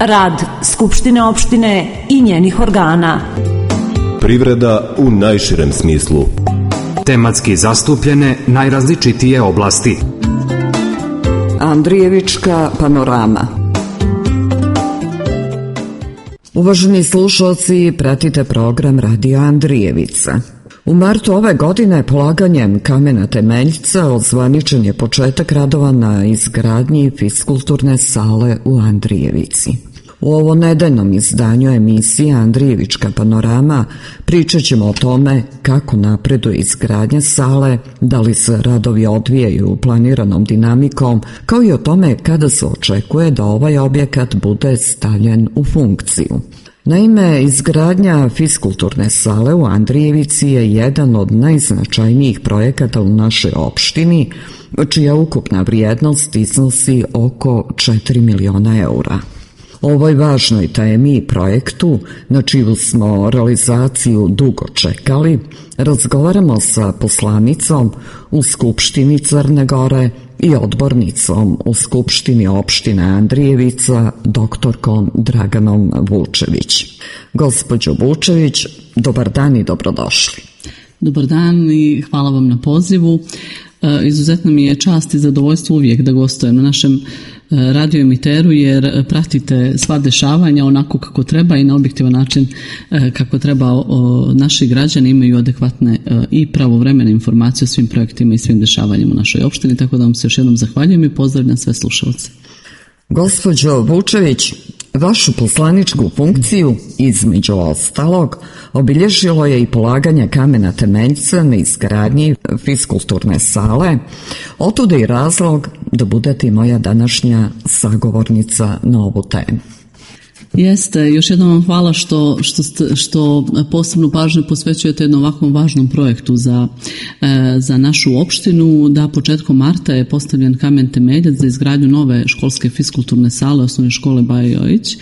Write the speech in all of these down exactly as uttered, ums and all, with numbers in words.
rad Skupštine opštine i njenih organa. Privreda u najširem smislu. Tematski zastupljene najrazličitije oblasti. Andrijevička panorama. Uvaženi slušalci, pratite program Radio Andrijevica. U martu ove godine polaganjem kamena temeljca odzvaničen je početak radova na izgradnji fiskulturne sale u Andrijevici. U ovonedeljnom izdanju emisije Andrijevička panorama pričat ćemo o tome kako napreduje izgradnja sale, da li se radovi odvijaju planiranom dinamikom, kao i o tome kada se očekuje da ovaj objekat bude stavljen u funkciju. Naime, izgradnja fiskulturne sale u Andrijevici je jedan od najznačajnijih projekata u našoj opštini, čija ukupna vrijednost iznosi oko četiri miliona eura. O ovoj važnoj temi i projektu, na čiju smo realizaciju dugo čekali, razgovaramo sa poslanicom u Skupštini Crne Gore i odbornicom u Skupštini opštine Andrijevica, doktorkom Draganom Vučević. Gospođo Vučević, dobar dan i dobrodošli. Dobar dan i hvala vam na pozivu. Izuzetno mi je čast i zadovoljstvo uvijek da gostujem na našem radio emiteru, jer pratite sva dešavanja onako kako treba i na objektivan način kako treba. Naši građani imaju adekvatne i pravovremene informacije o svim projektima i svim dešavanjima u našoj opštini, tako da vam se još jednom zahvaljujem i pozdravljam sve slušalce. Gospođo Vučević, vašu poslaničku funkciju, između ostalog, obilježilo je i polaganje kamena temeljca na izgradnji fiskulturne sale. Otuda i razlog da budete moja današnja sagovornica na ovu temu. Jeste, još jednom vam hvala što, što, što posebnu pažnju posvećujete jednom ovakvom važnom projektu za, za našu opštinu. Da, početkom marta je postavljen kamen temeljac za izgradnju nove školske fiskulturne sale osnovne škole Bajo Jojić,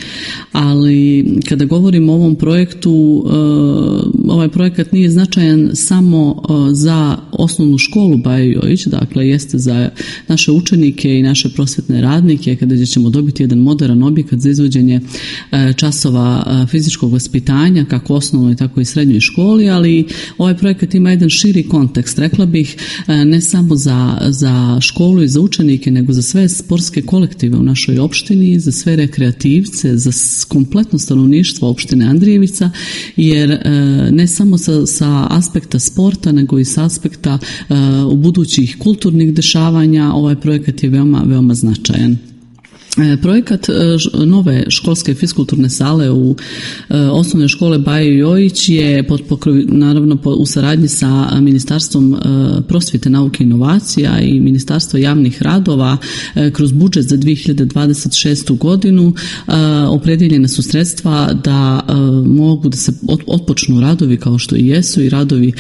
ali kada govorimo o ovom projektu, ovaj projekat nije značajan samo za osnovnu školu Bajo Jojić, dakle jeste za naše učenike i naše prosvetne radnike, kada ćemo dobiti jedan moderan objekat za izvođenje časova fizičkog vaspitanja, kako osnovnoj, tako i srednjoj školi, ali ovaj projekat ima jedan širi kontekst, rekla bih, ne samo za, za školu i za učenike, nego za sve sportske kolektive u našoj opštini, za sve rekreativce, za kompletno stanovništvo opštine Andrijevica, jer ne samo sa, sa aspekta sporta, nego i sa aspekta u budućih kulturnih dešavanja, ovaj projekat je veoma, veoma značajan. Projekat nove školske fiskulturne sale u osnovne škole Bajo Jojić je pod pokrovi, naravno u saradnji sa Ministarstvom prosvjete, nauke i inovacija i Ministarstva javnih radova kroz budžet za dvije hiljade dvadeset šestu godinu opredijeljena su sredstva da mogu da se otpočnu radovi kao što i jesu i radovi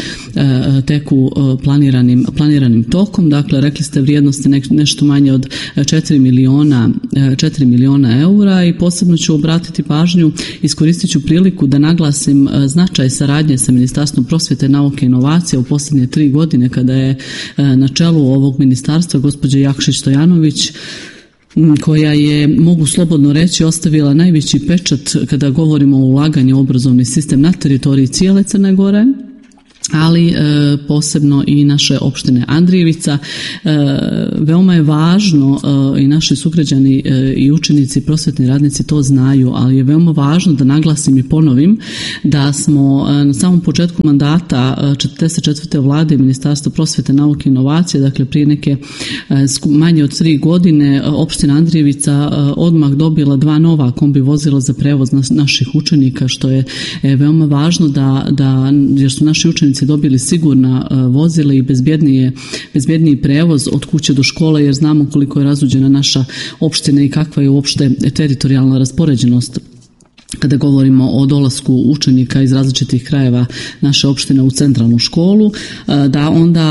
teku planiranim, planiranim tokom. Dakle, rekli ste vrijednosti nešto manje od četiri miliona četiri miliona eura i posebno ću obratiti pažnju, iskoristit ću priliku da naglasim značaj saradnje sa Ministarstvom prosvjete, nauke i inovacija u posljednje tri godine kada je na čelu ovog ministarstva gospođa Jakšić Stojanović, koja je, mogu slobodno reći, ostavila najveći pečat kada govorimo o ulaganju u obrazovni sistem na teritoriji cijele Crne Gore, ali e, posebno i naše opštine Andrijevica. E, veoma je važno e, i naši sugrađani e, i učenici i prosvetni radnici to znaju, ali je veoma važno da naglasim i ponovim da smo e, na samom početku mandata četrdeset četvrte vlade Ministarstva prosvete, nauke i inovacije, dakle prije neke e, manje od tri godine, opština Andrijevica e, odmah dobila dva nova kombi vozila za prevoz nas, naših učenika, što je e, veoma važno da, da, jer su naši učenici dobili sigurna vozila i bezbjednije, bezbjedniji prevoz od kuće do škole, jer znamo koliko je razuđena naša opština i kakva je uopšte teritorijalna raspoređenost kada govorimo o dolasku učenika iz različitih krajeva naše opštine u centralnu školu, da onda